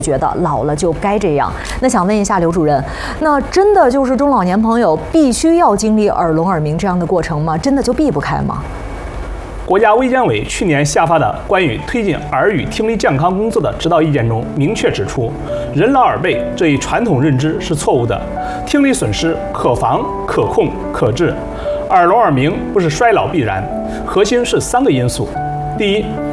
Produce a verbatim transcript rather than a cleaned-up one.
觉得老了就该这样。那想问一下刘主任，那真的就是中老年朋友必须要经历耳聋耳鸣这样的过程吗？真的就避不开吗？ 国家卫健委去年下发的关于推进耳语听力健康工作的指导意见中明确指出，人老耳背这一传统认知是错误的，听力损失可防、可控、可治。耳聋耳鸣不是衰老必然，核心是三个因素：第一，